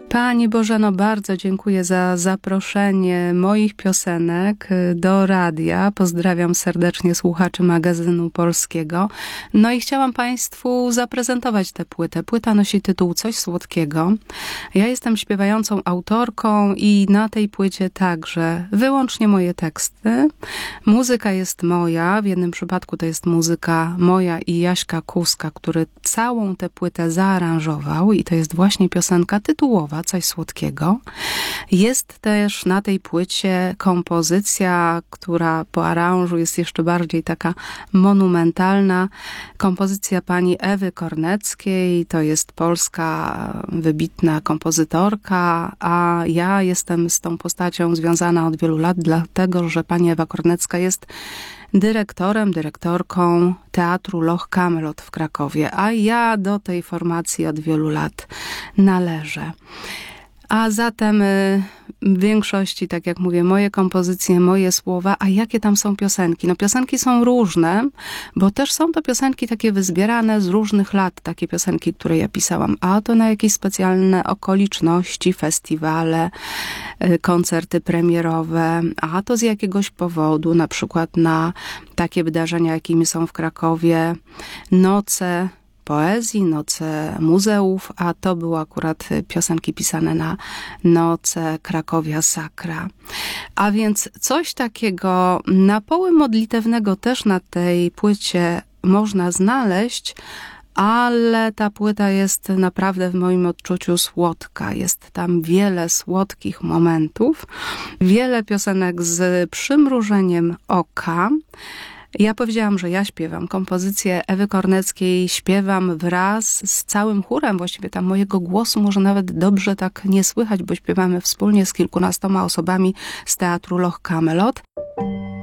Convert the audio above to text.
Pani Bożeno, bardzo dziękuję za zaproszenie moich piosenek do radia. Pozdrawiam serdecznie słuchaczy Magazynu Polskiego. No i chciałam Państwu zaprezentować tę płytę. Płyta nosi tytuł Coś słodkiego. Ja jestem śpiewającą autorką i na tej płycie także wyłącznie moje teksty. Muzyka jest moja. W jednym przypadku to jest muzyka moja i Jaśka Kuska, który całą tę płytę zaaranżował i to jest właśnie piosenka tytułowa Coś słodkiego. Jest też na tej płycie kompozycja, która po aranżu jest jeszcze bardziej taka monumentalna. Kompozycja pani Ewy Korneckiej. To jest polska wybitna kompozytorka, a ja jestem z tą postacią związana od wielu lat, dlatego że pani Ewa Kornecka jest dyrektorką Teatru Loch Kamelot w Krakowie, a ja do tej formacji od wielu lat należę. A zatem w większości, tak jak mówię, moje kompozycje, moje słowa, a jakie tam są piosenki? No piosenki są różne, bo też są to piosenki takie wyzbierane z różnych lat, takie piosenki, które ja pisałam, a to na jakieś specjalne okoliczności, festiwale, koncerty premierowe, a to z jakiegoś powodu, na przykład na takie wydarzenia, jakimi są w Krakowie noce poezji, noce muzeów, a to były akurat piosenki pisane na noce Krakowia Sakra. A więc coś takiego na poły modlitewnego też na tej płycie można znaleźć, ale ta płyta jest naprawdę w moim odczuciu słodka. Jest tam wiele słodkich momentów, wiele piosenek z przymrużeniem oka. Ja powiedziałam, że ja śpiewam. Kompozycję Ewy Korneckiej śpiewam wraz z całym chórem. Właściwie tam mojego głosu może nawet dobrze tak nie słychać, bo śpiewamy wspólnie z kilkunastoma osobami z Teatru Loch Kamelot.